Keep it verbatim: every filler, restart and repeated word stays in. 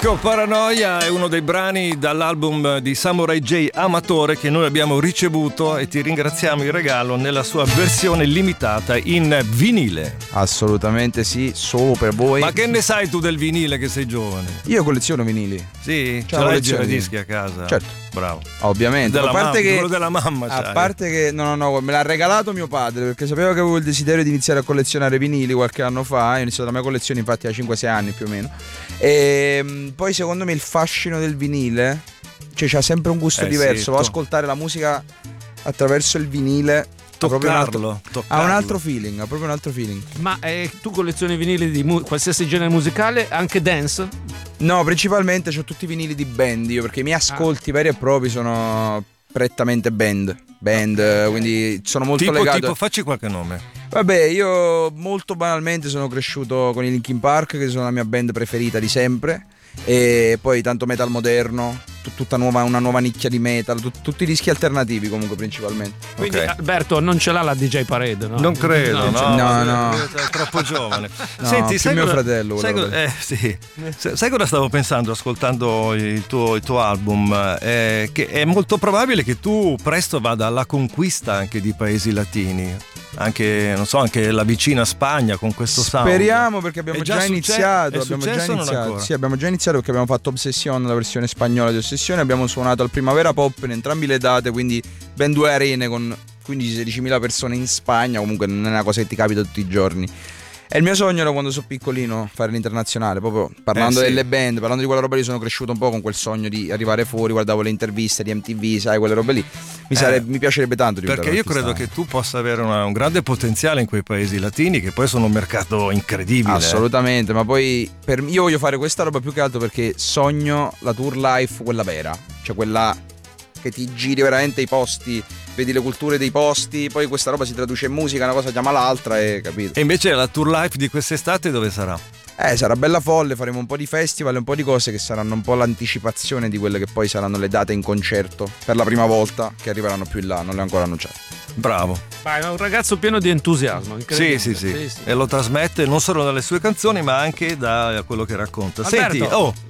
Psycho Paranoia è uno dei brani dall'album di Samurai J Amatore che noi abbiamo ricevuto e ti ringraziamo il regalo nella sua versione limitata in vinile. Assolutamente sì, solo per voi. Ma che ne sai tu del vinile che sei giovane? Io colleziono vinili. Sì? C'è Ce la l'hai collezione di- giradischi a casa? Certo. Bravo. Ovviamente. Della a parte mam- che quello della mamma A c'hai. parte che no, no, no, me l'ha regalato mio padre perché sapeva che avevo il desiderio di iniziare a collezionare vinili qualche anno fa. Ho iniziato la mia collezione infatti a cinque sei anni più o meno. E mh, poi secondo me il fascino del vinile, cioè c'ha sempre un gusto Eh, diverso. sì, Va a to- ascoltare la musica attraverso il vinile. Ha proprio un altro- Toccarlo, Ha toccarlo. un altro feeling, ha proprio un altro feeling. Ma eh, tu collezioni vinili di mu- qualsiasi genere musicale, anche dance? No, principalmente ho tutti i vinili di band io, perché i miei ascolti veri e propri sono prettamente band. Band, eh, quindi sono molto Tipo, legato. tipo, facci qualche nome. Vabbè, io molto banalmente sono cresciuto con i Linkin Park, che sono la mia band preferita di sempre. E poi tanto metal moderno, tut- tutta nuova, una nuova nicchia di metal, tut- tutti i dischi alternativi comunque principalmente. Quindi Ok. Alberto non ce l'ha la D J Parade, no? Non credo, no, No, no. È troppo giovane. No, Senti, più sai mio cosa- fratello, Sai, quello co- eh, sì. Sai- sai cosa stavo pensando ascoltando il tuo, il tuo album? Eh, che è molto probabile che tu presto vada alla conquista anche di paesi latini. Anche, non so, anche la vicina Spagna con questo sound. Speriamo, perché abbiamo È già, già succe- iniziato. è Abbiamo successo già o non iniziato. ancora? Sì, abbiamo già iniziato perché abbiamo fatto Obsession, la versione spagnola di Ossessione. Abbiamo suonato al Primavera Pop in entrambe le date, quindi ben due arene con quindici sedicimila persone in Spagna. Comunque non è una cosa che ti capita tutti i giorni. E il mio sogno era quando sono piccolino fare l'internazionale, proprio parlando Eh, sì. delle band, parlando di quella roba lì, sono cresciuto un po' con quel sogno di arrivare fuori, guardavo le interviste di M T V, sai, quelle robe lì. Mi, Eh, sarebbe- mi piacerebbe tanto di Perché io credo che tu possa avere una- un grande potenziale in quei paesi latini che poi sono un mercato incredibile. Assolutamente, ma poi per, io voglio fare questa roba più che altro perché sogno la tour life, quella vera, cioè quella che ti giri veramente i posti, vedi le culture dei posti, poi questa roba si traduce in musica, una cosa chiama l'altra e capito. E invece la tour life di quest'estate dove sarà? Eh, sarà bella folle, faremo un po' di festival e un po' di cose che saranno un po' l'anticipazione di quelle che poi saranno le date in concerto per la prima volta che arriveranno più in là, non le ho ancora annunciate. Bravo. Vai, è un ragazzo pieno di entusiasmo. Sì, incredibile. sì, sì, E lo trasmette non solo dalle sue canzoni, ma anche da quello che racconta. Alberto, Senti, oh,